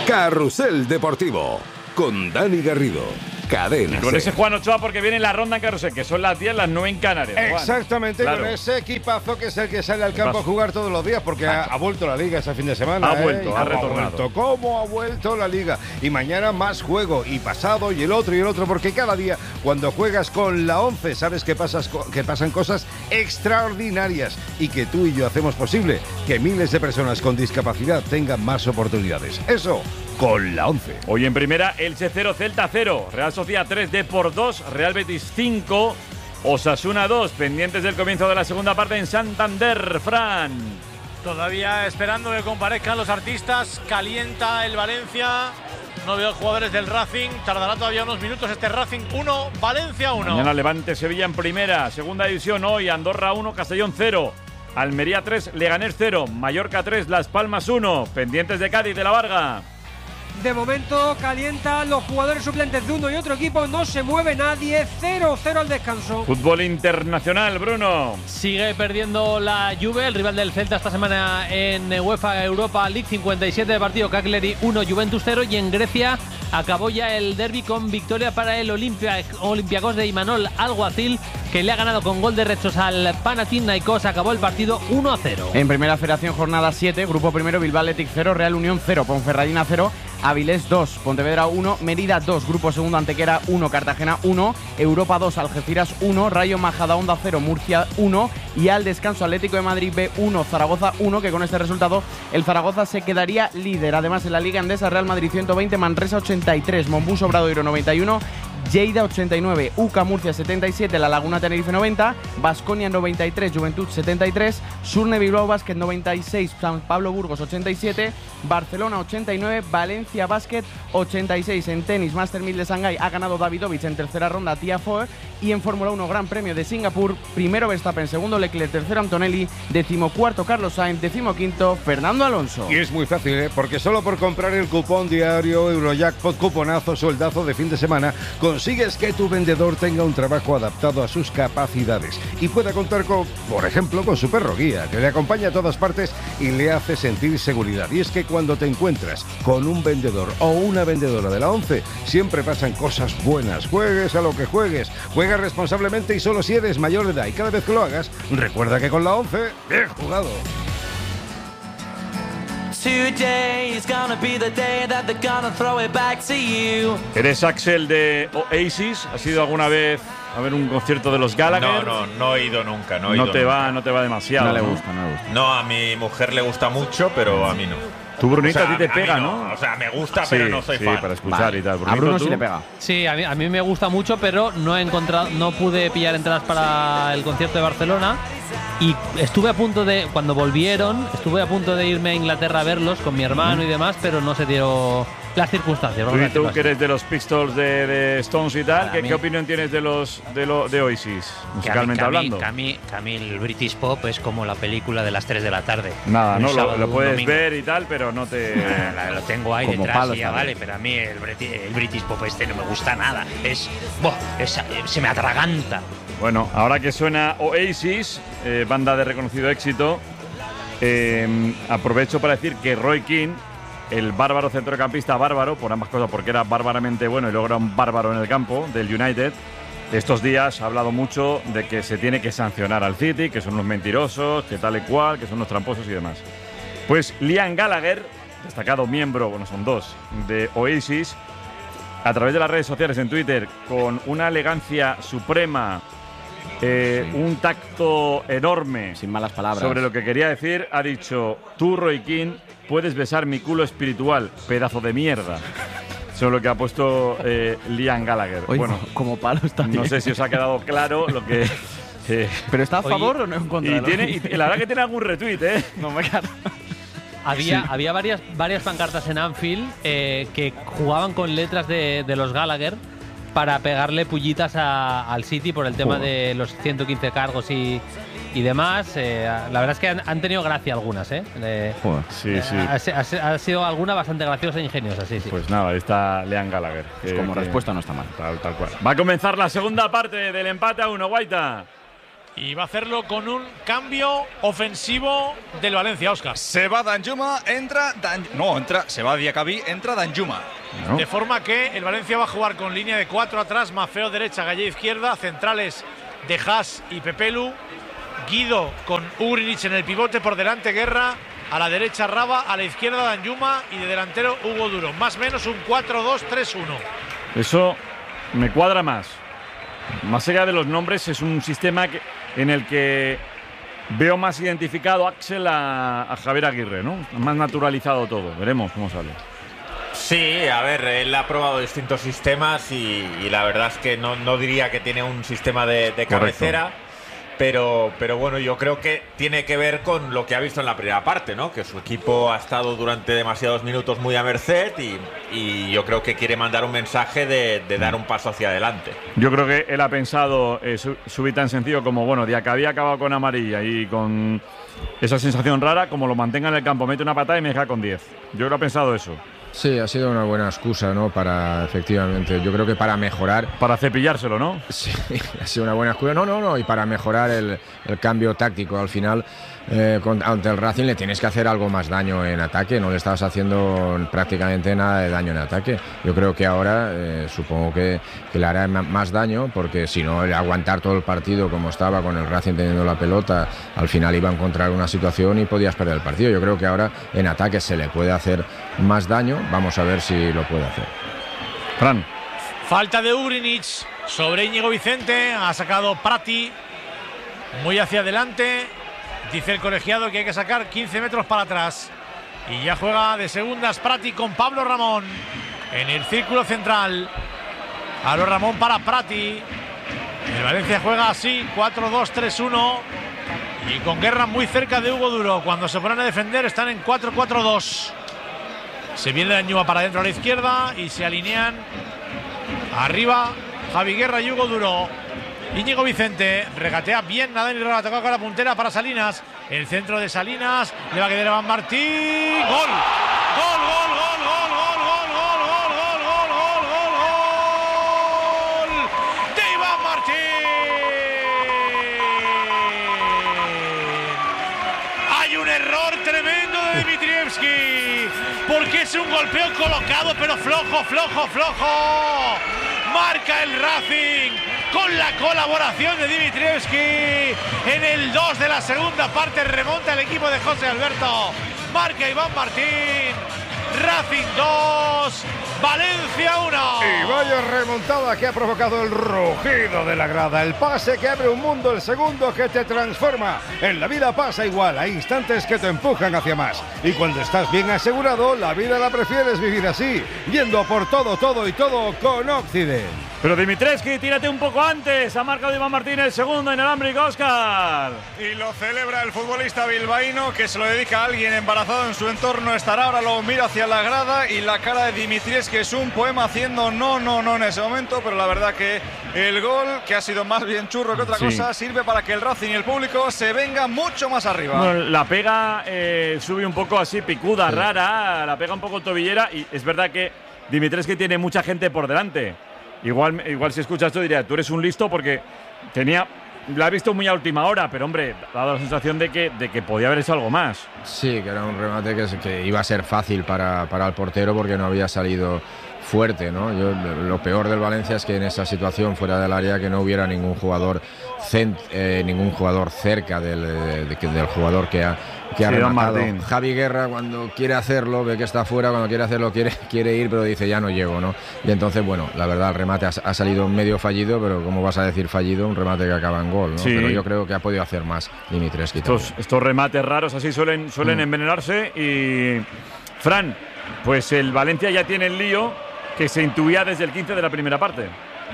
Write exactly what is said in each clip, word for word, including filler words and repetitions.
Carrusel Deportivo con Dani Garrido. Cadena. Y con ese Juan Ochoa, porque viene la ronda en Carrusel, que son las diez, las nueve en Canarias. Juan. Exactamente, claro. Con ese equipazo que es el que sale al campo a jugar todos los días, porque ha, ha vuelto la Liga ese fin de semana. Ha ¿eh? vuelto, ha retornado. Ha vuelto. ¿Cómo ha vuelto la Liga? Y mañana más juego, y pasado, y el otro, y el otro, porque cada día, cuando juegas con la once, sabes que, pasas, que pasan cosas extraordinarias y que tú y yo hacemos posible que miles de personas con discapacidad tengan más oportunidades. Eso, con la once. Hoy en primera, Elche cero, Celta cero, Real Sociedad tres, Depor dos, Real Betis cinco, Osasuna dos, pendientes del comienzo de la segunda parte en Santander. Fran. Todavía esperando que comparezcan los artistas, calienta el Valencia. No veo jugadores del Racing, tardará todavía unos minutos este Racing uno, Valencia uno. Mañana Levante Sevilla en primera, segunda división hoy, Andorra uno, Castellón cero, Almería tres, Leganés cero, Mallorca tres, Las Palmas uno, pendientes de Cádiz de la Varga. De momento calientan los jugadores suplentes de uno y otro equipo, no se mueve nadie, cero cero al descanso. Fútbol internacional, Bruno. Sigue perdiendo la Juve, el rival del Celta esta semana en UEFA Europa League, cincuenta y siete de partido, Cagliari uno, Juventus cero, y en Grecia acabó ya el derbi con victoria para el Olimpia, Olympiacos de Imanol Alguacil, que le ha ganado con gol de rechos al Panathinaikos. Acabó el partido uno a cero. En Primera Federación, jornada siete, grupo primero, Bilbao Athletic cero, Real Unión cero, Ponferradina cero, Avilés dos, Pontevedra uno, Mérida dos, grupo segundo, Antequera uno, Cartagena uno, Europa dos, Algeciras uno, Rayo Majadahonda cero, Murcia uno, y al descanso Atlético de Madrid B uno, Zaragoza uno, que con este resultado el Zaragoza se quedaría líder. Además, en la Liga Endesa, Real Madrid ciento veinte, Manresa ochenta y tres, Monbus Obradoiro noventa y uno, Lleida ochenta y nueve, U C A Murcia setenta y siete, La Laguna Tenerife noventa, Baskonia noventa y tres, Juventud setenta y tres, Surne Bilbao Basket noventa y seis, San Pablo Burgos ochenta y siete, Barcelona ochenta y nueve, Valencia Basket ochenta y seis. En tenis, Master mil de Shanghái ha ganado Davidovich en tercera ronda, Tiafoe, y en Fórmula uno, Gran Premio de Singapur, primero Verstappen, segundo Leclerc, tercero Antonelli, decimocuarto Carlos Sainz, decimoquinto Fernando Alonso. Y es muy fácil, ¿eh? Porque solo por comprar el cupón diario Eurojackpot, cuponazo, sueldazo de fin de semana, consigues que tu vendedor tenga un trabajo adaptado a sus capacidades y pueda contar con, por ejemplo, con su perro guía, que le acompaña a todas partes y le hace sentir seguridad. Y es que cuando te encuentras con un vendedor o una vendedora de la once, siempre pasan cosas buenas. Juegues a lo que juegues, juega responsablemente y solo si eres mayor de edad. Y cada vez que lo hagas, recuerda que con la once, bien jugado. ¿Eres Axel de Oasis? ¿Has ido alguna vez a ver un concierto de los Gallagher? No, no, no he ido nunca. No, he no ido te nunca. va, no te va demasiado. No le ¿no? gusta, no le gusta. No, a mi mujer le gusta mucho, pero a mí no. Tú, Brunito, o sea, a ti te a pega, mí ¿no? O sea, me gusta, sí, pero no soy sí, fan. para escuchar Vale. y tal. A Bruno ¿tú? sí le pega. Sí, a mí, a mí me gusta mucho, pero no he encontrado, no pude pillar entradas para el concierto de Barcelona. Y estuve a punto de, cuando volvieron, estuve a punto de irme a Inglaterra a verlos con mi hermano y demás, pero no se dio las circunstancias. Tú y tú, que eres de los Pistols de, de Stones y tal, ¿qué, mí, ¿qué opinión tienes de los de, lo, de Oasis, musicalmente que a mí, hablando? Que a, mí, que a mí el British Pop es como la película de las tres de la tarde. Nada, un no, sábado, lo, lo un puedes domingo. ver y tal, pero no te… Lo tengo ahí Como detrás palos y ya también. vale, pero a mí el British, el British Pop este no me gusta nada. Es, boh, es se me atraganta. Bueno, ahora que suena Oasis, eh, banda de reconocido éxito, eh, aprovecho para decir que Roy Keane, el bárbaro centrocampista bárbaro, por ambas cosas, porque era bárbaramente bueno y luego era un bárbaro en el campo del United, estos días ha hablado mucho de que se tiene que sancionar al City, que son unos mentirosos, que tal y cual, que son unos tramposos y demás. Pues Liam Gallagher, destacado miembro, bueno, son dos, de Oasis, a través de las redes sociales, en Twitter, con una elegancia suprema, eh, sí. un tacto enorme, sin malas palabras, sobre lo que quería decir, ha dicho: tú, Roy Keane, puedes besar mi culo espiritual, pedazo de mierda. Eso es lo que ha puesto eh, Liam Gallagher. Oye, bueno, como palo está bien. No sé si os ha quedado claro lo que… Eh, ¿Pero está a favor Oye, o no en contra? Y, tiene, y la verdad que tiene algún retweet, ¿eh? No me quedo. Había, Sí. había varias, varias pancartas en Anfield eh, que jugaban con letras de, de los Gallagher para pegarle pullitas a, al City por el tema Joder. de los ciento quince cargos y, y demás. Eh, la verdad es que han, han tenido gracia algunas, ¿eh? De, Sí, sí. Ha, ha- ha sido alguna bastante graciosa e ingeniosa, sí, sí. Pues nada, ahí está Liam Gallagher. Pues que- como que- respuesta no está mal. Tal, tal cual. Va a comenzar la segunda parte del empate a uno, Guaita. Y va a hacerlo con un cambio ofensivo del Valencia, Óscar. Se va Danjuma, entra Dan... No, entra, se va Diacabí, entra Danjuma. No. De forma que el Valencia va a jugar con línea de cuatro atrás, Maffeo derecha, Gallé izquierda, centrales de Haas y Pepelu, Guido con Ugrinic en el pivote, por delante Guerra, a la derecha Raba, a la izquierda Danjuma y de delantero Hugo Duro. Más o menos un cuatro dos tres uno. Eso me cuadra más. Más allá de los nombres, es un sistema que, en el que veo más identificado Axel a, a Javier Aguirre, ¿no? Más naturalizado todo. Veremos cómo sale. Sí, a ver, él ha probado distintos sistemas y, y la verdad es que no, no diría que tiene un sistema de, de cabecera. Pero, pero bueno, yo creo que tiene que ver con lo que ha visto en la primera parte, ¿no? Que su equipo ha estado durante demasiados minutos muy a merced y, y yo creo que quiere mandar un mensaje de, de dar un paso hacia adelante. Yo creo que él ha pensado eh, su, subir tan sencillo como, bueno, Diacabí acabado con amarilla y con esa sensación rara, como lo mantenga en el campo, mete una patada y me deja con diez. Yo creo que ha pensado eso. Sí, ha sido una buena excusa, ¿no? Para, efectivamente, yo creo que para mejorar... Para cepillárselo, ¿no? Sí, ha sido una buena excusa. No, no, no, y para mejorar el, el cambio táctico. Al final, eh, con, ante el Racing le tienes que hacer algo más daño en ataque. No le estabas haciendo prácticamente nada de daño en ataque. Yo creo que ahora, eh, supongo que, que le hará más daño, porque si no, el aguantar todo el partido como estaba, con el Racing teniendo la pelota, al final iba a encontrar una situación y podías perder el partido. Yo creo que ahora en ataque se le puede hacer más daño. Vamos a ver si lo puede hacer. Fran. Falta de Ugrinic sobre Íñigo Vicente. Ha sacado Prati muy hacia adelante. Dice el colegiado que hay que sacar quince metros para atrás. Y ya juega de segundas Prati con Pablo Ramón en el círculo central. Pablo Ramón para Prati. El Valencia juega así, cuatro dos tres uno. Y con Guerra muy cerca de Hugo Duro. Cuando se ponen a defender están en cuatro cuatro dos. Se viene Danjuma para adentro a la izquierda y se alinean arriba Javi Guerra y Hugo Duro. Íñigo Vicente regatea bien, nada y la toca con la puntera para Salinas. El centro de Salinas le va a quedar a Iván Martín. ¡Gol! ¡Gol, gol, gol, gol, gol, gol, gol, gol, gol, gol, gol, gol, gol! ¡De Iván Martín! Hay un error tremendo de Dimitrievski. Porque es un golpeo colocado, pero flojo, flojo, flojo. Marca el Racing con la colaboración de Dimitrievski. En el dos de la segunda parte remonta el equipo de José Alberto. Marca Iván Martín. Racing dos, Valencia uno. Y vaya remontada que ha provocado el rugido de la grada. El pase que abre un mundo, el segundo que te transforma. En la vida pasa igual, hay instantes que te empujan hacia más. Y cuando estás bien asegurado, la vida la prefieres vivir así, yendo por todo, todo y todo con Occident. Pero Dimitrievski, tírate un poco antes. Ha marcado Iván Martín el segundo inalámbrico, Óscar. Y lo celebra el futbolista bilbaíno, que se lo dedica a alguien embarazado en su entorno. Estará ahora, lo mira hacia la grada y la cara de Dimitrievski es un poema haciendo no, no, no en ese momento. Pero la verdad que el gol, que ha sido más bien churro que otra sí. cosa, sirve para que el Racing y el público se venga mucho más arriba. Bueno, la pega eh, sube un poco así, picuda, sí. rara. La pega un poco tobillera y es verdad que Dimitrievski tiene mucha gente por delante. Igual, igual si escuchas esto diría, tú eres un listo porque tenía, la he visto muy a última hora, pero hombre, ha dado la sensación de que, de que podía haber hecho algo más. Sí, que era un remate que, que iba a ser fácil para, para el portero porque no había salido fuerte, ¿no? Yo, lo peor del Valencia es que en esa situación fuera del área que no hubiera ningún jugador cent, eh, ningún jugador cerca del, de, de, del jugador que ha que ha sí, rematado. Javi Guerra, cuando quiere hacerlo, ve que está fuera, cuando quiere hacerlo quiere, quiere ir, pero dice ya no llego, ¿no? Y entonces, bueno, la verdad el remate ha, ha salido medio fallido, pero ¿cómo vas a decir fallido? Un remate que acaba en gol, ¿no? Sí. Pero yo creo que ha podido hacer más Dimitrievski. Estos, estos remates raros así suelen, suelen mm. envenenarse y... Fran, pues el Valencia ya tiene el lío que se intuía desde el quince de la primera parte.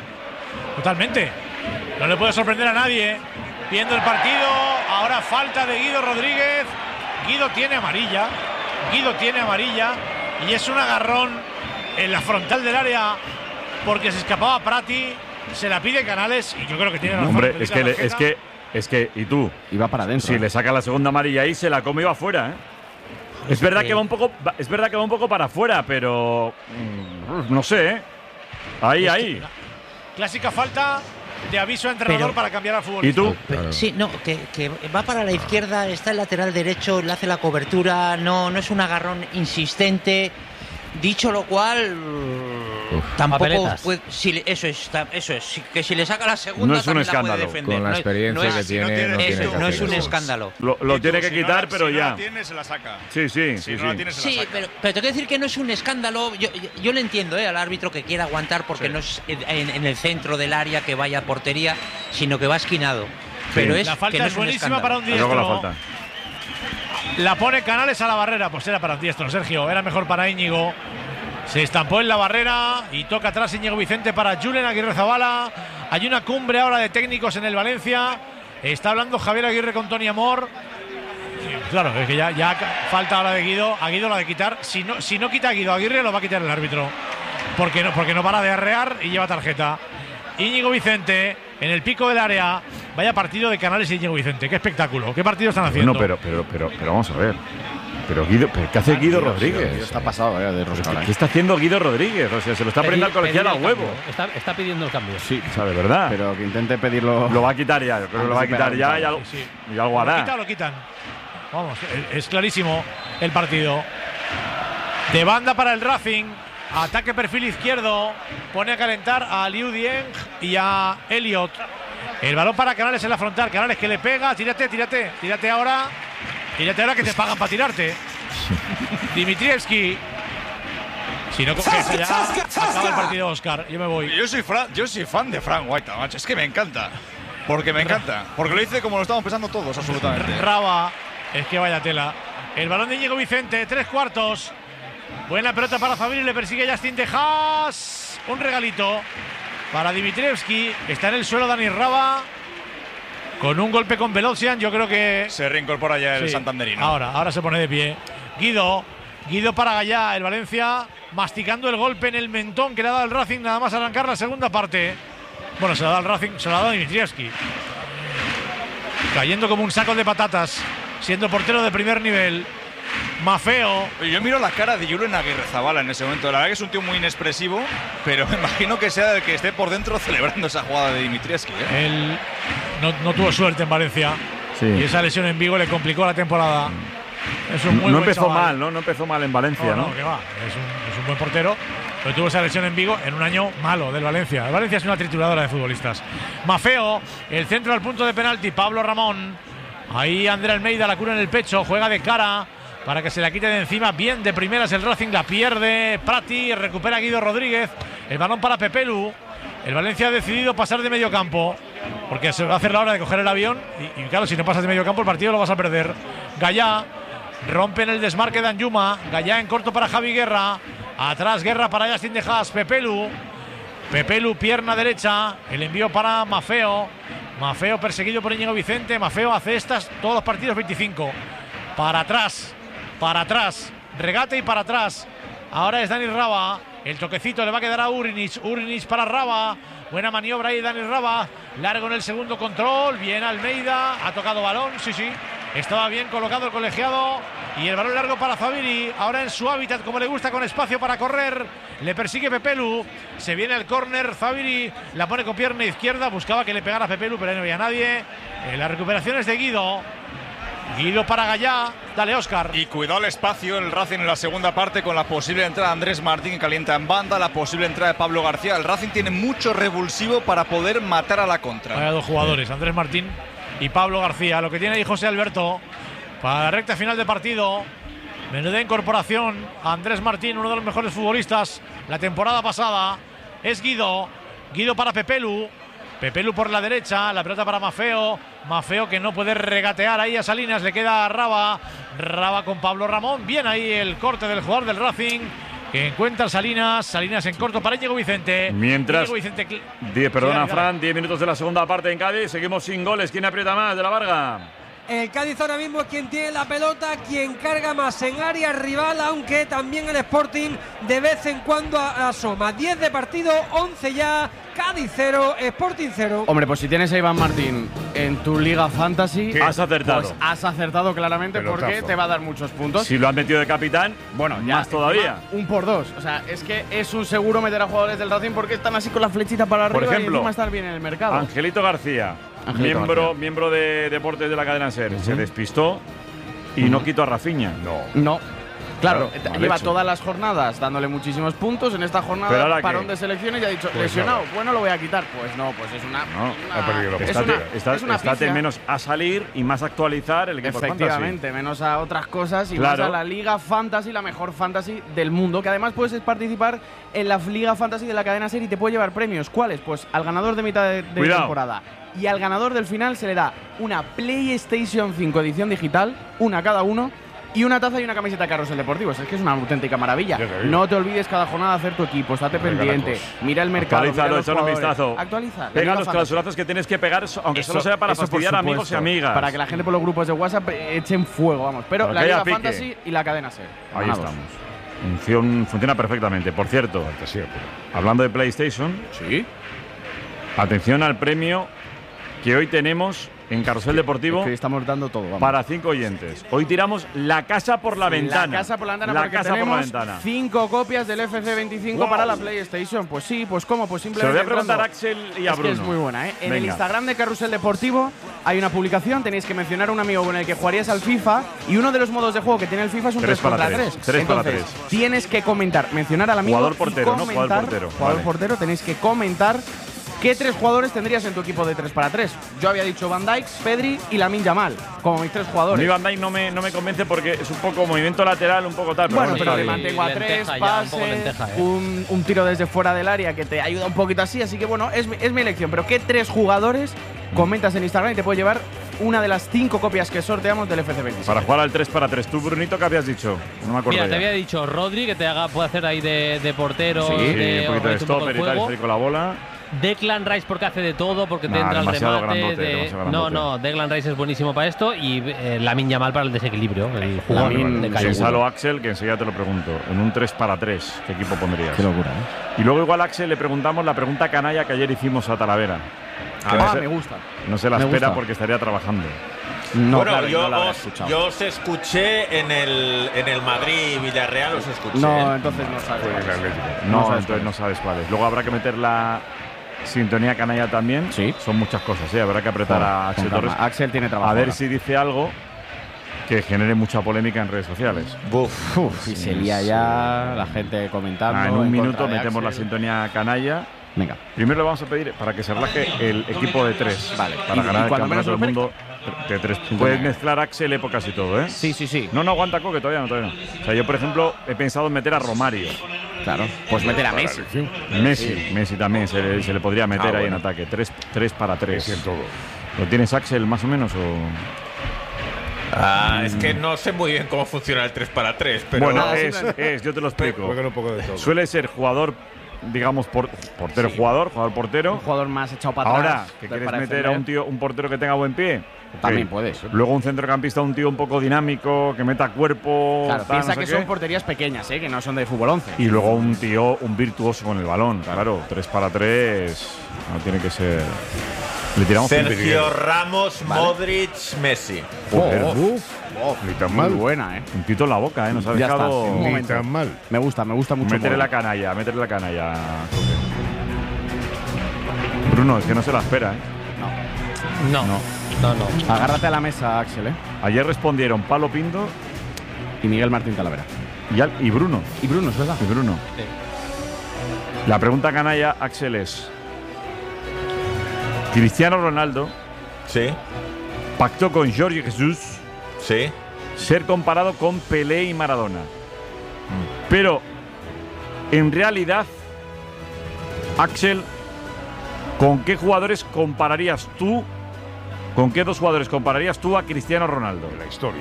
Totalmente. No le puede sorprender a nadie. Viendo el partido, ahora falta de Guido Rodríguez. Guido tiene amarilla. Guido tiene amarilla. Y es un agarrón en la frontal del área porque se escapaba Prati. Se la pide Canales y yo creo que tiene razón. Hombre, es que, le, es que, es que, y tú. Iba para adentro. Si le saca la segunda amarilla ahí, se la come y va afuera, ¿eh? Es verdad que va un poco, es verdad que va un poco para afuera, pero no sé, ¿eh? Ahí, ahí. Clásica falta de aviso a entrenador pero, para cambiar al futbolista. ¿Y tú? Pero, sí, no, que, que va para la izquierda, está el lateral derecho, le hace la cobertura, no, no es un agarrón insistente. Dicho lo cual, Uf. tampoco puede, si, eso es, eso es, si, que si le saca la segunda no es un escándalo. La puede defender. Con la experiencia no es, que si tiene, no, tiene, no, eso, tiene no es un eso. escándalo. Lo, lo tú, tiene que si quitar, no, pero si ya. no la tiene, se la saca. Sí, sí, si sí. no sí. la tiene, se sí la saca. pero, pero te quiero decir que no es un escándalo. Yo, yo, yo le entiendo ¿eh? al árbitro que quiera aguantar porque sí. no es en, en el centro del área que vaya a portería, sino que va esquinado. Sí. Pero es la falta que no es buenísima es un para un diestro. La, falta. la pone Canales a la barrera, pues era para un diestro, Sergio. Era mejor para Íñigo. Se estampó en la barrera y toca atrás Íñigo Vicente para Julen Aguirre Zabala. Hay una cumbre ahora de técnicos en el Valencia. Está hablando Javier Aguirre con Tony Amor. Sí, claro, es que ya, ya falta ahora de Guido. A Guido la de quitar. Si no, si no quita a Guido Aguirre, lo va a quitar el árbitro. Porque no, porque no para de arrear y lleva tarjeta. Íñigo Vicente en el pico del área. Vaya partido de Canales y Íñigo Vicente. Qué espectáculo. Qué partido están haciendo. No, pero, pero, pero, pero vamos a ver. Pero Guido, pero ¿qué hace Guido Rodríguez? Guido está pasado eh, de rosca. ¿Qué está haciendo Guido Rodríguez? O sea, se lo está poniendo al colegiado a huevo. Está, está pidiendo el cambio. Sí, o sea, de verdad. Pero que intente pedirlo. Lo va a quitar ya, yo creo que lo va a quitar ya y algo, sí, sí. y algo hará. Lo quitan, lo quitan. Vamos, es clarísimo el partido. De banda para el Racing. Ataque perfil izquierdo. Pone a calentar a Liu Dieng y a Elliot. El balón para Canales en la frontal. Canales que le pega. Tírate, tírate. Tírate ahora. Tírate ahora que te pagan para tirarte. Dimitrievski. Si no coges allá, acaba el partido, Oscar. Yo me voy. Yo soy, Fran, yo soy fan de Frank White, macho. Es que me encanta. Porque me encanta. Porque lo dice como lo estamos pensando todos, absolutamente. Raba. Es que vaya tela. El balón de Íñigo Vicente. Tres cuartos. Buena pelota para Fabri. Le persigue Justin Tejas. Un regalito para Dimitrievski. Está en el suelo Dani Raba. Con un golpe con Velocian, yo creo que se reincorpora ya el sí, santanderino. Ahora, ahora se pone de pie. Guido, Guido para Gallá, el Valencia masticando el golpe en el mentón que le ha dado el Racing nada más arrancar la segunda parte. Bueno, se la da el Racing, se la ha dado Dimitrievski. Cayendo como un saco de patatas, siendo portero de primer nivel. Mafeo. Yo miro la cara de Julen Aguirre Zabala en ese momento. La verdad que es un tío muy inexpresivo, pero me imagino que sea el que esté por dentro celebrando esa jugada de Dimitrievski. ¿eh? Él no, no tuvo suerte en Valencia. Sí. Y esa lesión en Vigo le complicó la temporada. Es un muy no buen empezó chaval. mal, ¿no? No empezó mal en Valencia, ¿no? No, no, que va. Es un, es un buen portero. Pero tuvo esa lesión en Vigo en un año malo del Valencia. El Valencia es una trituradora de futbolistas. Mafeo, el centro al punto de penalti. Pablo Ramón. Ahí André Almeida la cura en el pecho. Juega de cara para que se la quite de encima. Bien de primeras el Racing. La pierde Prati. Recupera Guido Rodríguez. El balón para Pepelu. El Valencia ha decidido pasar de medio campo. Porque se va a hacer la hora de coger el avión. Y, y claro, si no pasas de medio campo, el partido lo vas a perder. Gallá. Rompe en el desmarque de Anjuma. Gallá en corto para Javi Guerra. Atrás Guerra para Justin Dejas. Pepelu. Pepelu, pierna derecha. El envío para Mafeo. Mafeo perseguido por Íñigo Vicente. Mafeo hace estas todos los partidos veinticinco. Para atrás. Para atrás. Regate y para atrás. Ahora es Dani Raba. El toquecito le va a quedar a Urinic. Urinic para Raba. Buena maniobra ahí Dani Raba. Largo en el segundo control. Bien Almeida. Ha tocado balón. Sí, sí. Estaba bien colocado el colegiado. Y el balón largo para Fabiri. Ahora en su hábitat, como le gusta, con espacio para correr. Le persigue Pepelu. Se viene el córner. Fabiri la pone con pierna izquierda. Buscaba que le pegara a Pepelu, pero ahí no había nadie. Eh, la recuperación es de Guido. Guido para Gallá. Dale, Óscar. Y cuidado el espacio el Racing en la segunda parte con la posible entrada de Andrés Martín, que calienta en banda, la posible entrada de Pablo García. El Racing tiene mucho revulsivo para poder matar a la contra. Hay dos jugadores, Andrés Martín y Pablo García. Lo que tiene ahí José Alberto para la recta final de partido. Menuda incorporación a Andrés Martín, uno de los mejores futbolistas la temporada pasada. Es Guido. Guido para Pepelu. Pepelu por la derecha, la pelota para Mafeo. Mafeo que no puede regatear ahí a Salinas, le queda a Raba. Raba con Pablo Ramón. Bien ahí el corte del jugador del Racing, que encuentra a Salinas. Salinas en corto para Íñigo Vicente. Mientras, Íñigo Vicente, diez, perdona, Fran, diez minutos de la segunda parte en Cádiz. Seguimos sin goles. ¿Quién aprieta más de la Varga? El Cádiz ahora mismo es quien tiene la pelota, quien carga más en área rival, aunque también el Sporting de vez en cuando asoma. diez de partido, once ya, Cádiz cero, Sporting cero. Hombre, pues si tienes a Iván Martín en tu Liga Fantasy, ¿Qué? Has acertado. Pues has acertado claramente Pelotazo. porque te va a dar muchos puntos. Si lo has metido de capitán, bueno, ya más todavía. Un por dos. O sea, es que es un seguro meter a jugadores del Racing porque están así con la flechita para arriba. Por ejemplo, y encima estar bien en el mercado. Angelito García, Angelito miembro, García. miembro de Deportes de la cadena SER, uh-huh. se despistó y uh-huh. no quitó a Rafinha. No. No. Claro, claro lleva hecho. todas las jornadas dándole muchísimos puntos. En esta jornada, parón de selecciones, y ha dicho, pues lesionado, no. bueno, lo voy a quitar. Pues no, pues es una. No, una ha perdido la es estate, una, está, es una estate pifia. menos a salir y más a actualizar el equipo Efectivamente, fantasy. menos a otras cosas y claro. más a la Liga Fantasy, la mejor fantasy del mundo. Que además puedes participar en la Liga Fantasy de la cadena SER y te puede llevar premios. ¿Cuáles? Pues al ganador de mitad de, de temporada. Y al ganador del final se le da una PlayStation cinco edición digital, una cada uno. Y una taza y una camiseta de Carrusel Deportivo. Es que es una auténtica maravilla. No te olvides cada jornada hacer tu equipo. Estate pendiente. Mira el mercado. Actualízalo, echa un vistazo. Actualiza. Pega los clausurazos que tienes que pegar, aunque eso, solo sea para fastidiar a amigos y amigas. Para que la gente por los grupos de WhatsApp echen fuego, vamos. Pero para la Liga pique. Fantasy y la cadena SER. Ahí Ganados. estamos. Funciona, funciona perfectamente. Por cierto, hablando de PlayStation, sí. Atención al premio que hoy tenemos en Carrusel Deportivo. Es que estamos dando todo, vamos. Para cinco oyentes. Hoy tiramos la casa por la ventana. La casa por la ventana, la porque casa por la tenemos ventana. cinco copias del F C veinticinco Wow. para la PlayStation. Pues sí, pues cómo, pues Se simplemente. lo voy a preguntar entrando. a Axel y a es Bruno. Que es muy buena, ¿eh? En el Venga. Instagram de Carrusel Deportivo hay una publicación, tenéis que mencionar a un amigo con el que jugarías al FIFA y uno de los modos de juego que tiene el FIFA es un Tres tres para contra tres. tres. Tres para Entonces, tres. tienes que comentar, mencionar al amigo Jugador y portero, ¿no? comentar, Jugador portero. Jugador Vale. portero, tenéis que comentar qué tres jugadores tendrías en tu equipo de tres para tres. Yo había dicho Van Dijk, Pedri y Lamine Yamal como mis tres A jugadores. mí Van Dijk no me, no me convence porque es un poco movimiento lateral, un poco tal. Pero Bueno, bueno, pero está le bien. mantengo a tres, lenteja ya, un poco pase, lenteja, ¿eh? un, un tiro desde fuera del área que te ayuda un poquito así. Así que bueno, es, mi- es mi elección. Pero ¿qué tres jugadores comentas en Instagram y te puede llevar una de las cinco copias que sorteamos del F C veintiséis? Para jugar al tres para tres. ¿Tú, Brunito, qué habías dicho? No me acuerdo Mira, ya. te había dicho Rodri, que te haga, puede hacer ahí de, de portero, Sí, de, un poquito de organiza un poco stopper el y tal, y juego. salir con la bola. Declan Rice porque hace de todo, porque te Nah, entra el demasiado remate. grandote, de- demasiado no, grandote. no, Declan Rice es buenísimo para esto y eh, Lamine Yamal para el desequilibrio, el jugador Lamine, de calle. Piénsalo, Axel, que enseguida te lo pregunto. En un tres para tres, ¿qué equipo pondrías? Qué locura, ¿eh? Y luego igual a Axel le preguntamos la pregunta canalla que ayer hicimos a Talavera. Que no Ah, se- me gusta. No se la Me espera gusta. porque estaría trabajando. No, bueno, claro, yo, no lo habrá os, escuchado. yo os escuché en el, en el Madrid-Villarreal, os escuché. No, entonces no sabes. No, No sabes entonces cuál es. no sabes cuál es. Luego habrá que meter la sintonía canalla también. Sí. Son muchas cosas, ¿eh? Habrá que apretar Con- a Axel con calma. Torres. Axel tiene trabajo A ver ahora. si dice algo que genere mucha polémica en redes sociales. Buf. Uf, si se lía ya la gente comentando. Ah, en un en minuto contra de metemos la Axel. sintonía canalla. Venga. Primero le vamos a pedir para que se relaje el equipo de tres. Vale. Para Y- ganar y el cuando menos campeonato del lo mundo de tres. Puedes mezclar Axel, épocas y todo, ¿eh? Sí, sí, sí. No, no, aguanta, Coque, todavía no, todavía no. O sea, yo, por ejemplo, he pensado en meter a Romario. Claro. Pues meter a Messi. Messi, Messi también se le, se le podría meter Ah, ahí bueno. en ataque. Tres, tres para tres. Messi en todo. ¿Lo tienes, Axel, más o menos? O... Ah, es que no sé muy bien cómo funciona el tres para tres, pero. bueno, Nada, es, simplemente- es, yo te lo explico. Juegan un poco de todo. Suele ser jugador, digamos, por, portero, jugador, jugador, Un portero. jugador más echado para Ahora, atrás. que para quieres meter defender. a un tío, un portero que tenga buen pie. ok. También puedes. Luego un centrocampista, un tío un poco dinámico, que meta cuerpo. Claro, tal, piensa no sé que qué. son porterías pequeñas, ¿eh? Que no son de fútbol once. Y luego un tío, un virtuoso con el balón. Claro, tres para tres. No tiene que ser. Le tiramos un Sergio virguero. Ramos, Vale. Modric, Messi. Joder, Oh, uf, Ni tan Muy mal. buena, ¿eh? un pito en la boca, ¿eh? Nos ha Ya está, dejado. sí, un Ni momento. tan mal. Me gusta, me gusta mucho. Métele la Modric. canalla, métele la canalla. Coque. Bruno, es que no se la espera, ¿eh? No, no, no. no. Agárrate a la mesa, Axel, ¿eh? Ayer respondieron Palo Pinto Y Miguel Martín Talavera. y, Al- y Bruno. Y Bruno, es verdad. Y Bruno. La pregunta canalla, Axel, es: Cristiano Ronaldo Sí, pactó con Jorge Jesús sí. ser comparado con Pelé y Maradona. Pero, en realidad, Axel, ¿con qué jugadores compararías tú? ¿Con qué dos jugadores compararías tú a Cristiano Ronaldo? La historia.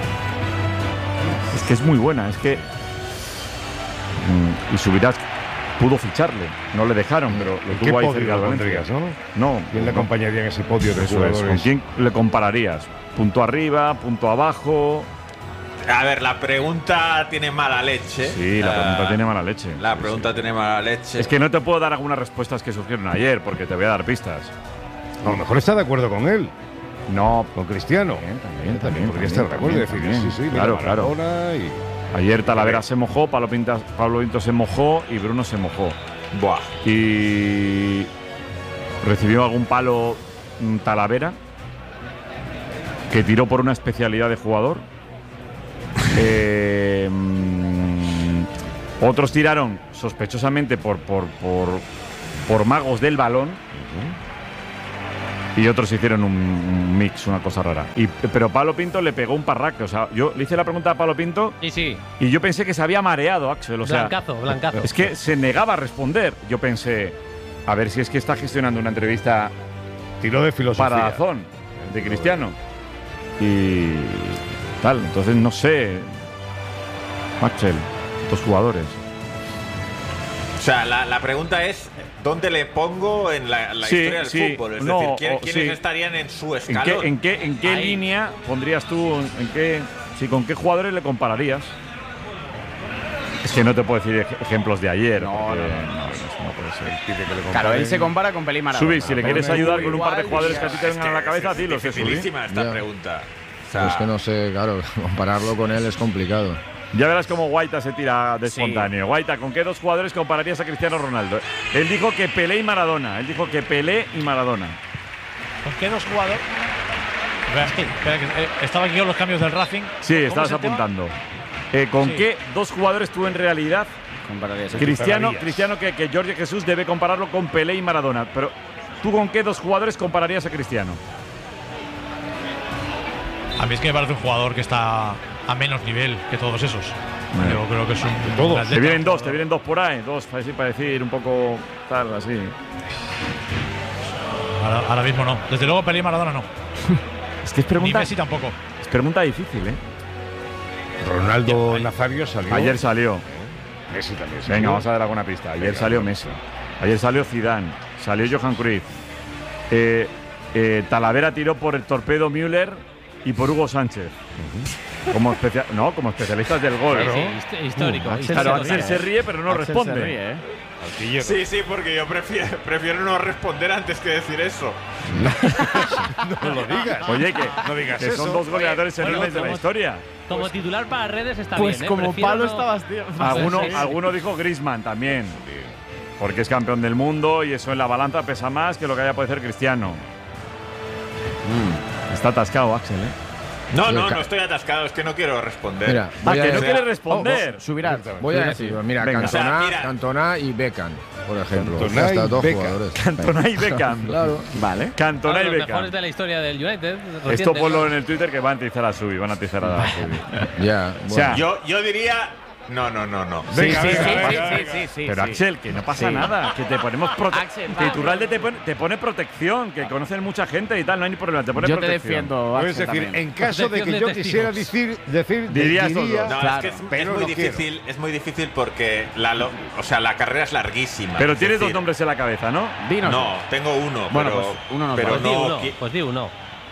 Es que es muy buena, es que. Mm, y subirás. pudo ficharle, no le dejaron, pero lo ¿Qué tuvo ahí podio cerca lo del Valencia. pondrías, no? No. ¿Quién le no. acompañaría en ese podio de Eso jugadores? es, ¿con quién le compararías? ¿Punto arriba, punto abajo? A ver, la pregunta tiene mala leche. Sí, la pregunta Uh, tiene mala leche. La pregunta sí. tiene mala leche. Es que no te puedo dar algunas respuestas que surgieron ayer, porque te voy a dar pistas. A lo mejor está de acuerdo con él. No. Con Cristiano. También, también, también, también podría también, estar de acuerdo y decir, también. sí, sí, claro, mira, claro. Maradona y... Ayer Talavera se mojó, Pablo, Pintas, Pablo Pinto se mojó y Bruno se mojó. Buah. Y recibió algún palo mm, Talavera, que tiró por una especialidad de jugador. eh, mm, otros tiraron sospechosamente por, por, por, por magos del balón. Y otros hicieron un, un mix, una cosa rara. Y, pero Pablo Pinto le pegó un parraque. O sea, yo le hice la pregunta a Pablo Pinto y, sí. y yo pensé que se había mareado, Axel. O sea, blancazo, blancazo. Es que se negaba a responder. Yo pensé, a ver si es que está gestionando una entrevista. Tiro de filosofía. Para Dazón, de Cristiano. Y tal. Entonces, no sé. Axel, dos jugadores. O sea, la, la pregunta es, ¿dónde le pongo en la, la sí, historia del sí, fútbol? Es no, decir, ¿quién, o, ¿quiénes sí. estarían en su ¿En escalón? qué, en qué, en qué línea pondrías tú? ¿En qué, sí, ¿Con qué jugadores le compararías? Es que no te puedo decir ej- ejemplos de ayer. No, porque, no, no, no, eso no puede ser. Pide que le Claro, él comparen- se compara con Pelé y Maradona. Subi, si le quieres ayudar con un par de Igual, jugadores que a ti te Es vengan a la cabeza, es dilo, Subi. dificilísima esta Ya. pregunta. O Pero sea, es que no sé, claro, compararlo con él es complicado. Ya verás cómo Guaita se tira de espontáneo. Guaita, ¿con qué dos jugadores compararías a Cristiano Ronaldo? Él dijo que Pelé y Maradona. Él dijo que Pelé y Maradona. ¿Con qué dos jugadores? Espera, espera, que, eh, estaba aquí con los cambios del Racing. Sí, ¿Cómo estabas es el tema? apuntando. Eh, ¿Con Sí. qué dos jugadores tú en realidad Compararías. Cristiano, compararías? Cristiano que, que Jorge Jesús debe compararlo con Pelé y Maradona? Pero ¿tú con qué dos jugadores compararías a Cristiano? A mí es que me parece un jugador que está a menos nivel que todos esos. Bueno. Yo creo que es un. Todos. un Te atleta. vienen dos, te vienen dos por ahí. Dos, para decir, para decir un poco tal, así. Ahora, ahora mismo no. Desde luego, Pelé y Maradona no. Es que es Ni pregunta, Messi tampoco. es pregunta difícil, ¿eh? Ronaldo Ya, Nazario salió. Ayer salió. Messi también salió. Venga, vamos a dar alguna pista. Ayer Venga, salió vamos. Messi. Ayer salió Zidane. Salió Johan Cruyff. Eh, eh, Talavera tiró por el torpedo Müller y por Hugo Sánchez. Como especia- no, como especialistas del gol. Claro. Sí, hist- histórico. Axel Claro, histórico. Axel se ríe, pero no Axel responde. se ríe, ¿eh? Artillero. sí, sí, porque yo prefiero, prefiero no responder antes que decir eso. No lo digas. Oye, que, No digas que son eso. dos goleadores Bueno, enormes de la como- historia. Como titular para redes está Pues bien. ¿eh? como Prefiero palo no- estabas, tío. Alguno, Sí, sí. alguno dijo Griezmann también. Porque es campeón del mundo y eso en la balanza pesa más que lo que haya podido hacer Cristiano. Está atascado, Axel, ¿eh? No, Sí, no, ca- no estoy atascado, es que no quiero responder. Mira, Ah, voy a que no decir- quiere responder. Oh, subirá. Voy a Sí, decir, sí. mira, Venga. Cantona, O sea, mira. Cantona y Beckham, por ejemplo. Cantona Ya está, y dos Beckham. jugadores. Cantona y Beckham. Claro. Vale. Cantona Uno y de los Beckham. mejores de la historia del United. Esto recientes, ponlo ¿no? en el Twitter que van a atizar a Subi, van a atizar a Subi. Ya, O sea, bueno. Yo, yo diría. No, no, no, no. Sí, Venga, sí, venga, sí, venga, sí, venga. sí, sí, sí, Pero sí. Axel, que no pasa Sí. nada, que te ponemos prote- Axel, que va. Iturralde te pone, te pone protección, que conocen mucha gente y tal, no hay ni problema, te pone Yo te protección. defiendo, Puedes Axel, decir, también. en caso de que Protección yo de quisiera testigos. decir, decir Diría estos diría, dos. No, claro, es que es, pero es muy no quiero. difícil, es muy difícil porque la, lo- o sea, la carrera es larguísima. Pero es tienes dos decir, nombres en la cabeza, ¿no? Dinos. No, tengo uno, Bueno, pero, pues uno nos pero vale. Pues di no, uno, qui- pues di uno.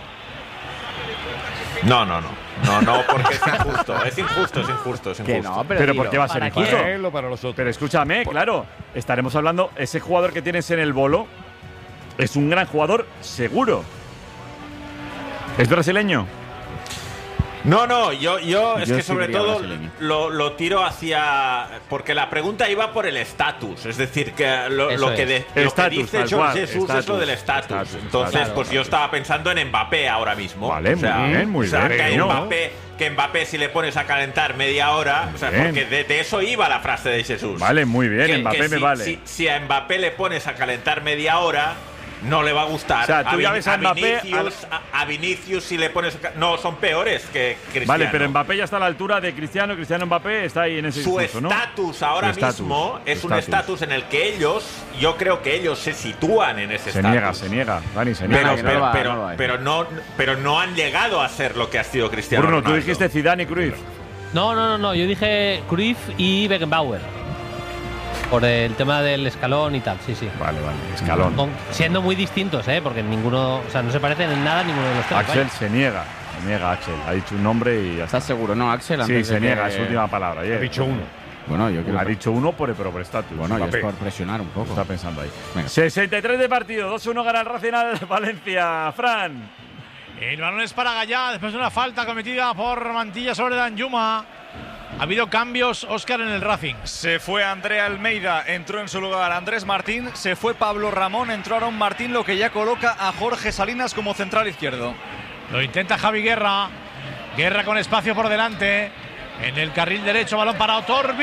no, no, no, no, no, porque es injusto, es injusto, es injusto, es Que injusto. no, pero, Pero dilo. ¿por qué va a ser ¿Para injusto? Para él o para los otros. Pero escúchame, claro, estaremos hablando, ese jugador que tienes en el bolo es un gran jugador seguro. ¿Es brasileño? No, no, yo, yo es Yo que sí sobre diría todo brasileño. lo, lo tiro hacia. Porque la pregunta iba por el estatus. Es decir, que lo, Eso lo que, es. de- lo que Estatus, dice tal George cual, Jesús es estatus, lo del estatus. estatus, Entonces, estatus. pues yo estaba pensando en Mbappé ahora mismo. Vale, O sea, muy bien, muy o sea, bien. Que, No. Mbappé, que Mbappé si le pones a calentar media hora. O sea, Bien. porque de, de eso iba la frase de Jesús. Vale, muy bien, Que- Mbappé que me si, vale. Si, si a Mbappé le pones a calentar media hora, no le va a gustar. O sea, tú a, ya Vin- ves a Mbappé Vinicius, a, a Vinicius si le pones. a ca- No, son peores que Cristiano. Vale, pero Mbappé ya está a la altura de Cristiano, Cristiano Mbappé está ahí en ese Su discurso, ¿no? estatus ahora Su estatus, mismo su es un estatus. estatus en el que ellos, yo creo que ellos se sitúan en ese Se estatus. niega, se niega, Dani, se niega. Pero, que no pero, lo va- pero, no lo va a decir. pero no, pero no han llegado a ser lo que ha sido Cristiano Bruno, tú Ronaldo. dijiste Zidane y Cruyff. No, no, no, no. Yo dije Cruyff y Beckenbauer. Por el tema del escalón y tal, sí, sí. Vale, vale, escalón. Con, siendo muy distintos, ¿eh? Porque ninguno, o sea, no se parecen en nada ninguno de los tres. Axel vaya. se niega, se niega Axel. Ha dicho un nombre y ya está. ¿Estás seguro? No, Axel, antes Sí, se de niega, que- es su última palabra. Ha dicho uno. Bueno, yo quiero... Ha dicho uno por el pro estatus. Bueno, yo es por presionar un poco. Está pensando ahí. Venga. sesenta y tres de partido, dos uno gana el Racing al Valencia. Fran. El balón es para Gallá después de una falta cometida por Mantilla sobre Danjuma. Ha habido cambios, Óscar, en el Racing. Se fue Andrea Almeida, entró en su lugar Andrés Martín, se fue Pablo Ramón, entró Aaron Martín, lo que ya coloca a Jorge Salinas como central izquierdo. Lo intenta Javi Guerra. Guerra con espacio por delante. En el carril derecho, balón para Otorbi.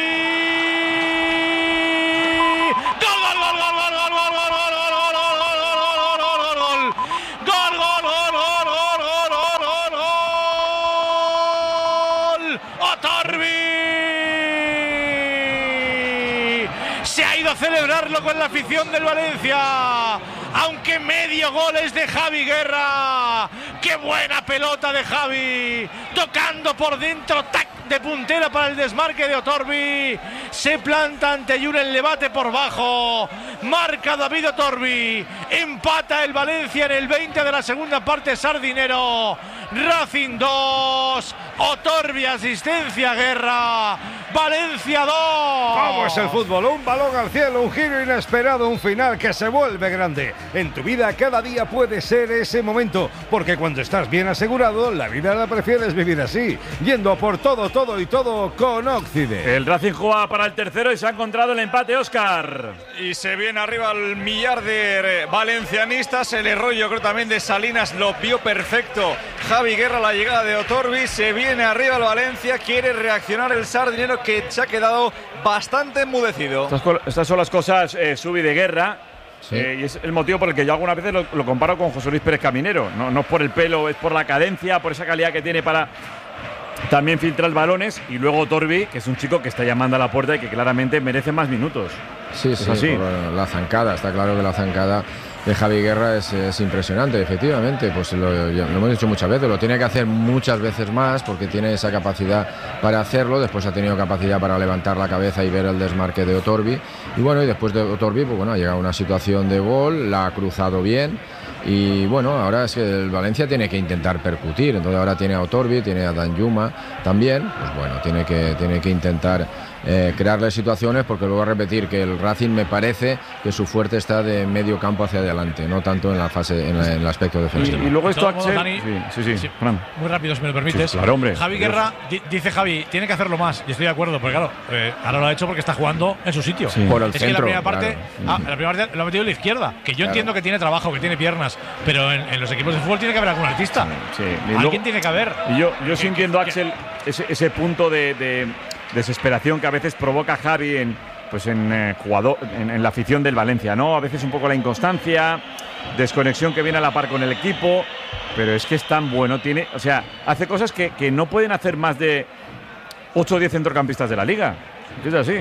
¡Gol, gol, gol, gol, gol, gol, gol, gol, gol, gol, gol, gol, gol, gol! ¡Gol, gol, gol, gol, gol, gol, gol! ¡Otorbi! Se ha ido a celebrarlo con la afición del Valencia. Aunque medio gol es de Javi Guerra. ¡Qué buena pelota de Javi! Tocando por dentro, tac, de puntera para el desmarque de Otorbi. Se planta ante Julen Levate por bajo. Marca David Otorbi. Empata el Valencia en el veinte de la segunda parte. Sardinero. Racing dos. Otorbi asistencia Guerra. Valencia dos. ¿Cómo es el fútbol? Un balón al cielo, un giro inesperado, un final que se vuelve grande. En tu vida cada día puede ser ese momento, porque cuando estás bien asegurado, la vida la prefieres vivir así, yendo por todo, todo y todo con Óccide. El Racing juega para el tercero y se ha encontrado el empate, Óscar. Y se viene arriba el millar de valencianistas. El error, yo creo, también de Salinas lo vio perfecto. Javi Guerra, la llegada de Otorbi. Se viene arriba el Valencia. Quiere reaccionar el sardinero, que se ha quedado bastante enmudecido. Estas, estas son las cosas, eh, Subi, de Guerra. Sí. Eh, y es el motivo por el que yo algunas veces lo, lo comparo con José Luis Pérez Caminero. No, no es por el pelo, es por la cadencia, por esa calidad que tiene para también filtrar balones. Y luego Otorbi, que es un chico que está llamando a la puerta y que claramente merece más minutos. Sí, ¿Es sí, así? por la zancada. Está claro que la zancada de Javi Guerra es, es impresionante, efectivamente. Pues lo, ya lo hemos dicho muchas veces, lo tiene que hacer muchas veces más porque tiene esa capacidad para hacerlo. Después ha tenido capacidad para levantar la cabeza y ver el desmarque de Otorbi. Y bueno, y después de Otorbi, pues bueno, ha llegado a una situación de gol, la ha cruzado bien. Y bueno, ahora es que el Valencia tiene que intentar percutir. Entonces ahora tiene a Otorbi, tiene a Danjuma también. Pues bueno, tiene que, tiene que intentar eh, crearle situaciones, porque luego a repetir que el Racing me parece que su fuerte está de medio campo hacia adelante, no tanto en la fase, en, la, en el aspecto defensivo. Y, y luego esto, De todos modos, Axel. Dani, sí, sí, sí, sí, Fran. Muy rápido, si me lo permites. Sí, claro, hombre. Javi Dios. Guerra, di- dice Javi, tiene que hacerlo más. Y estoy de acuerdo, porque claro, eh, ahora lo ha hecho porque está jugando en su sitio. Sí. Por el es centro, que la primera parte, claro. ah, la primera parte lo ha metido en la izquierda. Que yo Claro. entiendo que tiene trabajo, que tiene piernas, pero en, en los equipos de fútbol tiene que haber algún artista. Sí. Y Alguien luego- tiene que haber. Y yo, yo sí Que- entiendo, que- Axel, ese, ese punto de, de desesperación que a veces provoca Javi en, pues en, eh, jugador, en, en la afición del Valencia, ¿no? A veces un poco la inconstancia, desconexión que viene a la par con el equipo, pero es que es tan bueno, tiene, o sea, hace cosas que, que no pueden hacer más de ocho o diez centrocampistas de la liga. Es así.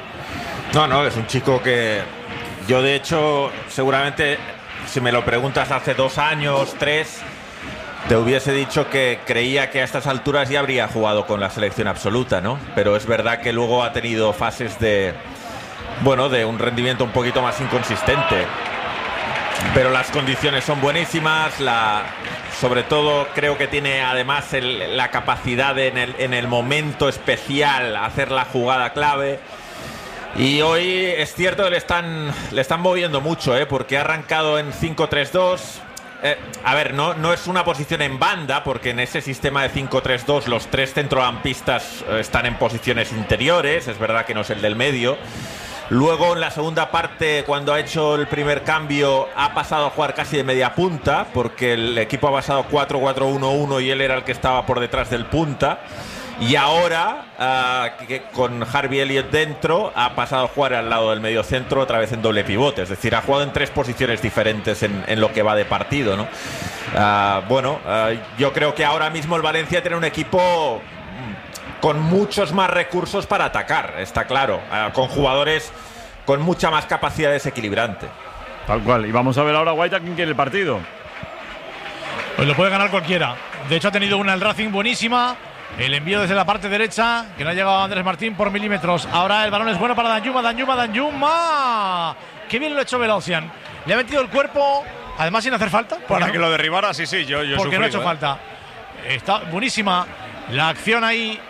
No, no, es un chico que yo, de hecho, seguramente, si me lo preguntas hace dos años, tres, te hubiese dicho que creía que a estas alturas ya habría jugado con la selección absoluta, ¿no? Pero es verdad que luego ha tenido fases de, bueno, de un rendimiento un poquito más inconsistente. Pero las condiciones son buenísimas, la, sobre todo creo que tiene además el- la capacidad de en el, en el momento especial hacer la jugada clave. Y hoy es cierto que le están, le están moviendo mucho, ¿eh? Porque ha arrancado en cinco tres dos. Eh, a ver, no, no es una posición en banda, porque en ese sistema de cinco tres dos los tres centrocampistas eh, están en posiciones interiores. Es verdad que no es el del medio. Luego, en la segunda parte, cuando ha hecho el primer cambio, ha pasado a jugar casi de media punta, porque el equipo ha pasado cuatro cuatro uno uno y él era el que estaba por detrás del punta. Y ahora, uh, que con Harvey Elliott dentro, ha pasado a jugar al lado del mediocentro otra vez en doble pivote. Es decir, ha jugado en tres posiciones diferentes en, en lo que va de partido, ¿no? Uh, bueno, uh, yo creo que ahora mismo el Valencia tiene un equipo con muchos más recursos para atacar, está claro. Uh, con jugadores con mucha más capacidad desequilibrante. Tal cual. Y vamos a ver ahora, Guaita, quién quiere el partido. Pues lo puede ganar cualquiera. De hecho, ha tenido una el Racing buenísima. El envío desde la parte derecha, que no ha llegado Andrés Martín por milímetros. Ahora el balón es bueno para Danjuma, Danjuma, Danjuma. Qué bien lo ha hecho Velocian. Le ha metido el cuerpo, además sin hacer falta. Para no? que lo derribara, sí, sí, yo, yo Porque sufrido, no ha hecho ¿eh? falta. Está buenísima la acción ahí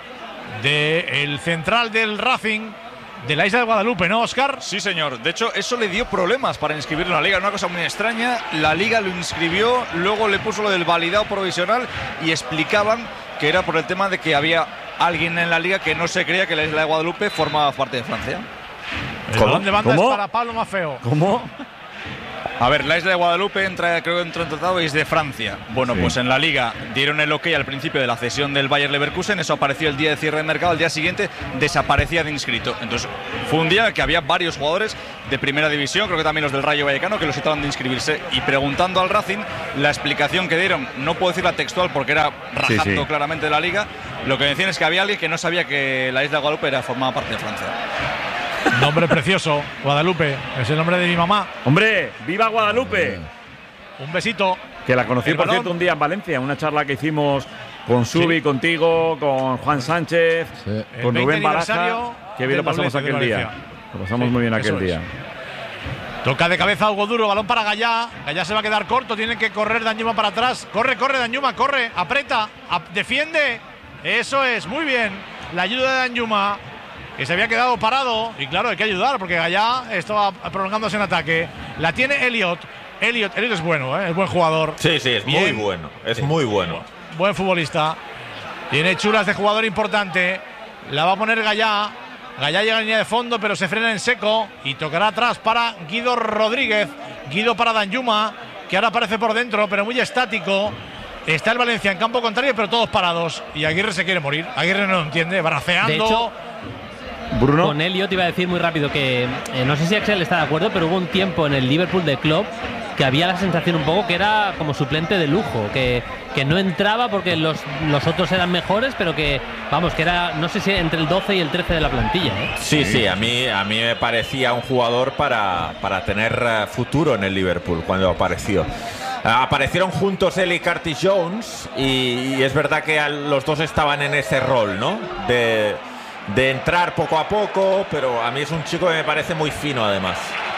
del central del Racing de la isla de Guadalupe, ¿no, Óscar? Sí, señor. De hecho, eso le dio problemas para inscribirlo en la Liga. Una cosa muy extraña. La Liga lo inscribió, luego le puso lo del validado provisional y explicaban que era por el tema de que había alguien en la Liga que no se creía que la isla de Guadalupe formaba parte de Francia. El balón de banda es para Pablo Maffeo. ¿Cómo? A ver, la isla de Guadalupe entra, creo que entró en tratado y es de Francia. Bueno, sí. Pues en la Liga dieron el ok al principio de la cesión del Bayer Leverkusen. Eso apareció el día de cierre de mercado. Al día siguiente desaparecía de inscrito. Entonces fue un día en el que había varios jugadores de primera división, creo que también los del Rayo Vallecano, que los estaban de inscribirse. Y preguntando al Racing, la explicación que dieron, no puedo decirla textual porque era rajando sí, sí. claramente de la Liga, lo que decían es que había alguien que no sabía que la isla de Guadalupe era formaba parte de Francia. Nombre precioso, Guadalupe, es el nombre de mi mamá. ¡Hombre, viva Guadalupe! Un besito. Que la conocí, El por balón. cierto, un día en Valencia, una charla que hicimos con Subi, sí. contigo, con Juan Sánchez, sí. con Rubén Baraja. Qué bien lo pasamos aquel día. Lo pasamos sí, muy bien aquel día. Es. Toca de cabeza Hugo Duro, balón para Gallá. Gallá se va a quedar corto, tiene que correr Danjuma para atrás. Corre, corre Danjuma, corre, aprieta, ap defiende. Eso es, muy bien. La ayuda de Danjuma, que se había quedado parado. Y claro, hay que ayudar porque Gallá estaba prolongándose en ataque. La tiene Elliot. Elliot, Elliot es bueno, ¿eh? Es buen jugador. Sí, sí, es bien. muy bueno. Es sí. muy bueno. Buen futbolista. Tiene chulas de jugador importante. La va a poner Gallá. Gallá llega a la línea de fondo, pero se frena en seco. Y tocará atrás para Guido Rodríguez. Guido para Danjuma, que ahora aparece por dentro, pero muy estático. Está el Valencia en campo contrario, pero todos parados. Y Aguirre se quiere morir. Aguirre no lo entiende, braceando. De hecho, Bruno. Con Elliot iba a decir muy rápido que eh, no sé si Axel está de acuerdo, pero hubo un tiempo en el Liverpool de Klopp que había la sensación un poco que era como suplente de lujo, que, que no entraba porque los, los otros eran mejores, pero que, vamos, que era, no sé si entre el doce y el trece de la plantilla, ¿eh? Sí, sí, a mí, a mí me parecía un jugador para, para tener futuro en el Liverpool cuando apareció. Aparecieron juntos él y Curtis Jones y, y es verdad que los dos estaban en ese rol, ¿no? De, de entrar poco a poco, pero a mí es un chico que me parece muy fino además.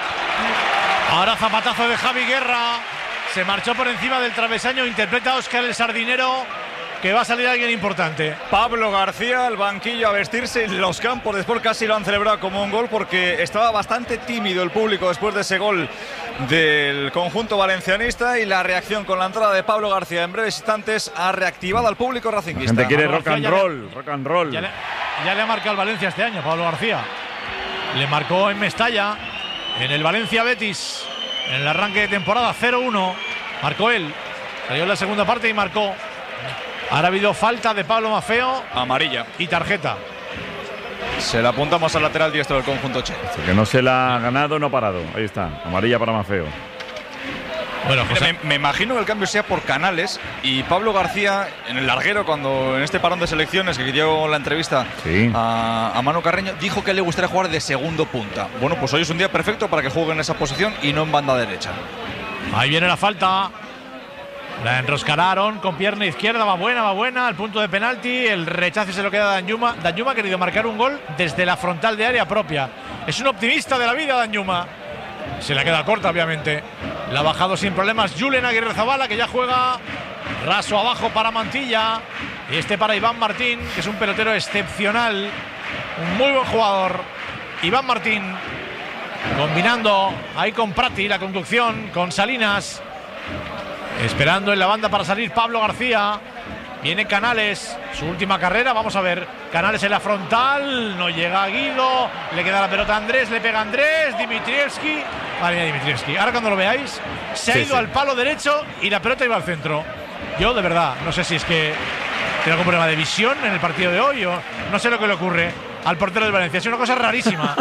Ahora zapatazo de Javi Guerra. Se marchó por encima del travesaño. Interpreta a Óscar el Sardinero, que va a salir alguien importante. Pablo García al banquillo a vestirse en los campos. Después casi lo han celebrado como un gol porque estaba bastante tímido el público después de ese gol del conjunto valencianista, y la reacción con la entrada de Pablo García en breves instantes ha reactivado al público racinguista. La gente quiere Pablo rock and García roll, le, rock and roll. Ya le, ya le ha marcado el Valencia este año, Pablo García. Le marcó en Mestalla, en el Valencia Betis, en el arranque de temporada cero uno. Marcó él. Salió en la segunda parte y marcó. Ahora ha habido falta de Pablo Maffeo. Amarilla. Y tarjeta. Se la apuntamos al lateral diestro del conjunto che. Que no se la ha ganado, no ha parado. Ahí está. Amarilla para Maffeo. Bueno, José. Me, me imagino que el cambio sea por Canales y Pablo García en el larguero, cuando en este parón de selecciones que dio la entrevista sí. a, a Manu Carreño, dijo que le gustaría jugar de segundo punta. Bueno, pues hoy es un día perfecto para que juegue en esa posición y no en banda derecha. Ahí viene la falta. La enroscararon con pierna izquierda, va buena, va buena, al punto de penalti, el rechazo se lo queda a Danjuma. Danjuma ha querido marcar un gol desde la frontal de área propia. Es un optimista de la vida Danjuma. Se la queda corta, obviamente. La ha bajado sin problemas Julen Aguirre Zabala, que ya juega raso abajo para Mantilla. Y este para Iván Martín, que es un pelotero excepcional. Un muy buen jugador. Iván Martín, combinando ahí con Prati, la conducción, con Salinas. Esperando en la banda para salir Pablo García. Viene Canales, su última carrera, vamos a ver. Canales en la frontal, no llega Guido, le queda la pelota a Andrés, le pega a Andrés, Dimitrievski. Madre mía, Dimitrievski. Ahora cuando lo veáis, se ha sí, ido sí. al palo derecho y la pelota iba al centro. Yo, de verdad, no sé si es que tiene algún problema de visión en el partido de hoy o no sé lo que le ocurre al portero del Valencia. Es una cosa rarísima.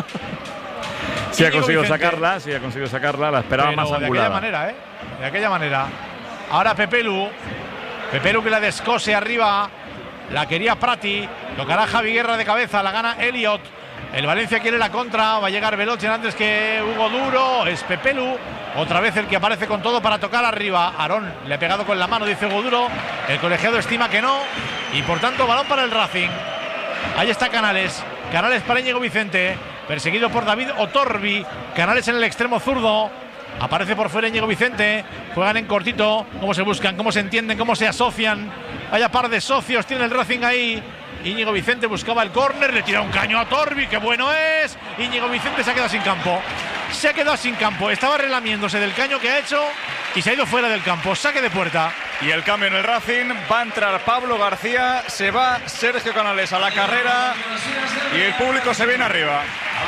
Si ha conseguido sacarla, si ha conseguido sacarla, la esperaba Pero más angulada. De aquella manera, ¿eh? De aquella manera. Ahora Pepelu. Pepelu que la descose arriba. La quería Prati. Tocará Javi Guerra de cabeza. La gana Elliot. El Valencia quiere la contra. Va a llegar Veloce antes que Hugo Duro. Es Pepelu. Otra vez el que aparece con todo para tocar arriba. Aarón le ha pegado con la mano, dice Hugo Duro. El colegiado estima que no. Y por tanto, balón para el Racing. Ahí está Canales. Canales para Íñigo Vicente. Perseguido por David Otorbi. Canales en el extremo zurdo. Aparece por fuera Íñigo Vicente. Juegan en cortito. Cómo se buscan, cómo se entienden, cómo se asocian. Vaya par de socios tiene el Racing ahí. Íñigo Vicente buscaba el córner. Le tira un caño a Torbi. ¡Qué bueno es! Íñigo Vicente se ha quedado sin campo. Se ha quedado sin campo. Estaba relamiéndose del caño que ha hecho y se ha ido fuera del campo. Saque de puerta. Y el cambio en el Racing. Va a entrar Pablo García. Se va Sergio Canales a la carrera. Y el público se viene arriba.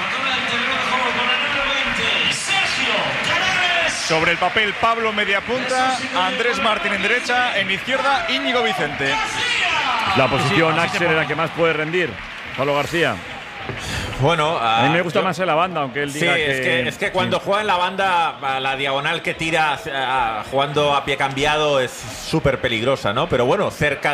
Sobre el papel, Pablo media punta, Andrés Martín en derecha, en izquierda, Íñigo Vicente. La posición Axel es la que más puede rendir, Pablo García. Bueno, a mí me gusta yo, más en la banda, aunque él diga sí, que... es que, es que cuando sí. juega en la banda, la diagonal que tira jugando a pie cambiado es súper peligrosa, ¿no? Pero bueno, cerca